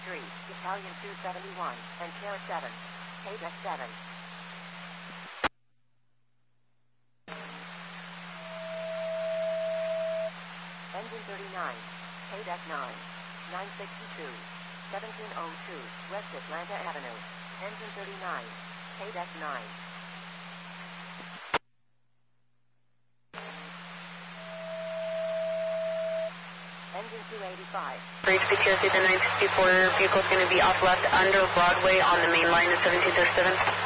Street, Italian 271, and Chair 7. KDEC 7. Engine 39, KDEC 9, 962, 1702, West Atlanta Avenue. Engine 39, KDEC 9. Engine 285. For HPTSA, the 964 vehicle is going to be off left under Broadway on the main line of 1737.